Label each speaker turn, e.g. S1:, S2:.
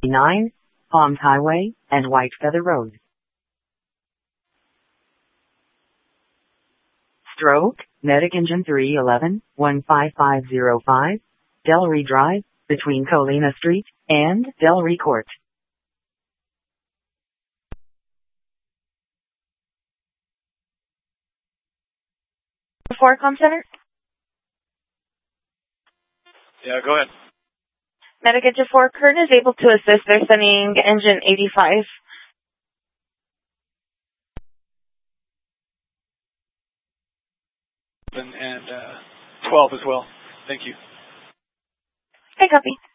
S1: 9, Palms Highway, and White Feather Road. Stroke, Medic Engine 311, 15505, Delray Drive, between Colina Street and Delray Court.
S2: 4 Com Center?
S3: Yeah, go ahead.
S2: Medic Engine 4, Kern is able to assist. They're sending Engine 85.
S3: And 12 as well. Thank you.
S2: Okay, copy.